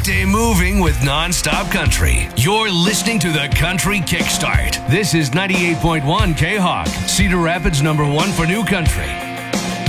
weekday moving with non-stop country. You're listening to the Country Kickstart. This is 98.1 K-Hawk, Cedar Rapids #1 for new country.